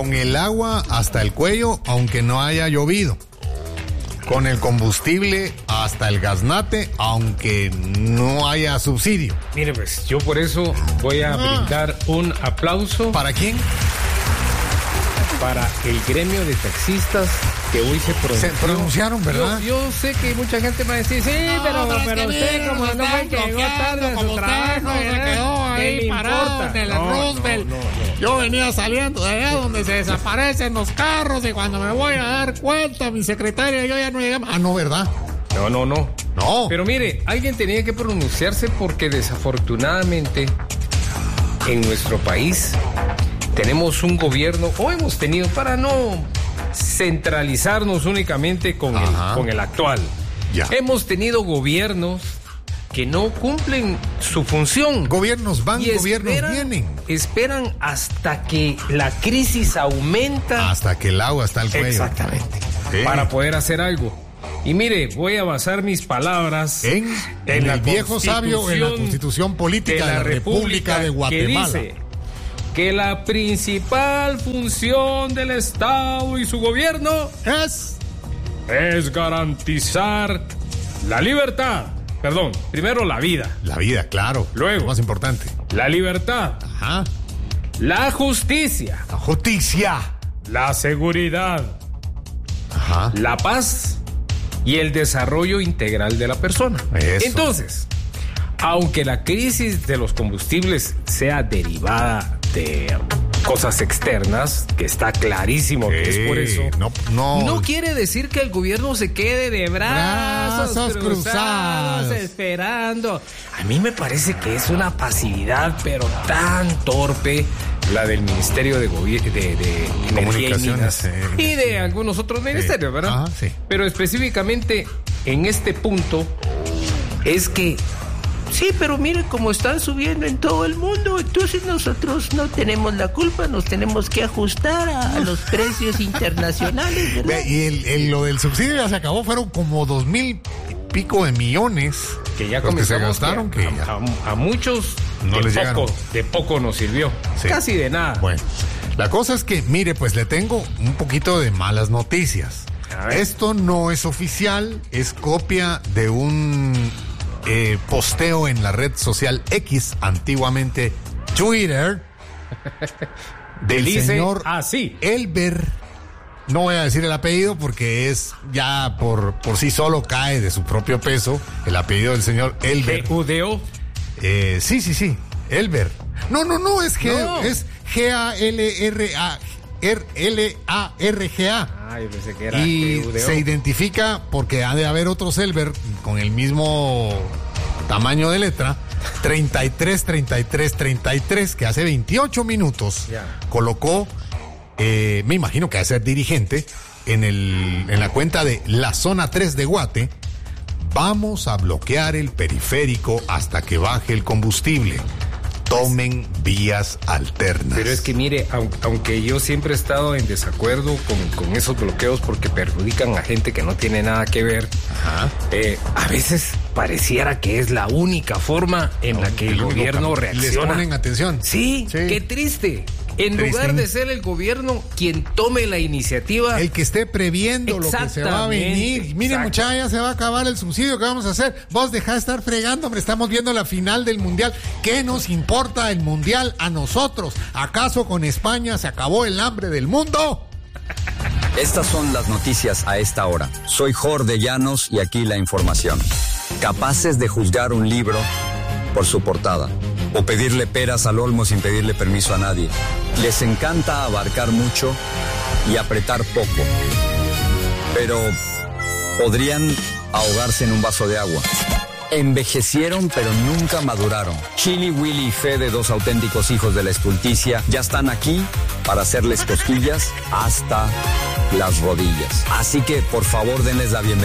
Con el agua hasta el cuello, aunque no haya llovido. Con el combustible hasta el gaznate, aunque no haya subsidio. Mire, pues yo por eso voy a brindar un aplauso. ¿Para quién? Para el gremio de taxistas que hoy se pronunciaron, ¿verdad? Yo sé que mucha gente va a decir, sí, pero usted como no fue que llegó tarde a su trabajo, se quedó ahí parado en el Roosevelt. Yo venía saliendo de allá donde se desaparecen los carros y cuando me voy a dar cuenta, mi secretaria y yo ya no llegamos. Ah, no, ¿verdad? No. Pero mire, alguien tenía que pronunciarse porque desafortunadamente en nuestro país tenemos un gobierno, o hemos tenido, para no centralizarnos únicamente con el actual. Ya. Hemos tenido gobiernos que no cumplen su función. Gobiernos van, y gobiernos vienen. Esperan hasta que la crisis aumenta. Hasta que el agua está al cuello. Exactamente. Sí. Para poder hacer algo. Y mire, voy a basar mis palabras en el viejo sabio, en la Constitución Política de la República de Guatemala. Que dice que la principal función del Estado y su gobierno es garantizar la libertad. Perdón, primero la vida. La vida, claro. Luego, lo más importante, la libertad. Ajá. La justicia. La justicia. La seguridad. Ajá. La paz y el desarrollo integral de la persona. Eso. Entonces, aunque la crisis de los combustibles sea derivada de cosas externas, que está clarísimo que es por eso, no quiere decir que el gobierno se quede de brazos cruzados esperando. A mí me parece que es una pasividad, pero tan torpe, la del Ministerio de Energía y Minas y de algunos otros ministerios, ¿verdad? Sí. Pero específicamente en este punto es que sí, pero mire cómo están subiendo en todo el mundo, entonces nosotros no tenemos la culpa, nos tenemos que ajustar a los precios internacionales, ¿verdad? Y lo del subsidio ya se acabó, fueron como 2,000 y pico de millones que ya los que se gastaron, que a muchos no les llegaron. De poco nos sirvió, casi de nada. Bueno, la cosa es que, mire, pues le tengo un poquito de malas noticias. Esto no es oficial, es copia de un posteo en la red social X, antiguamente Twitter, del señor Elber. No voy a decir el apellido porque es ya por sí solo cae de su propio peso el apellido del señor Elber. ¿Judeo? Sí, Elber. No, es G-A-L-R-A. L-A-R-G-A. Yo pensé que era y G-U-D-O. se identifica porque ha de haber otros Elber con el mismo tamaño de letra, 33, que hace 28 minutos colocó, me imagino que ha de ser dirigente, en la cuenta de la zona 3 de Guate: vamos a bloquear el periférico hasta que baje el combustible. Tomen vías alternas. Pero es que mire, aunque yo siempre he estado en desacuerdo con esos bloqueos porque perjudican a gente que no tiene nada que ver, a veces pareciera que es la única forma en la que el gobierno reacciona. Les ponen atención. Sí, qué triste. En lugar de ser el gobierno quien tome la iniciativa, el que esté previendo lo que se va a venir. Miren, muchachos, ya se va a acabar el subsidio, ¿qué vamos a hacer? Vos dejá de estar fregando, hombre, estamos viendo la final del mundial. ¿Qué nos importa el mundial a nosotros? ¿Acaso con España se acabó el hambre del mundo? Estas son las noticias a esta hora. Soy Jorge Llanos y aquí la información. Capaces de juzgar un libro por su portada, o pedirle peras al olmo sin pedirle permiso a nadie. Les encanta abarcar mucho y apretar poco, pero podrían ahogarse en un vaso de agua. Envejecieron pero nunca maduraron. Chili, Willy y Fede, dos auténticos hijos de la estulticia, ya están aquí para hacerles cosquillas hasta las rodillas. Así que por favor denles la bienvenida.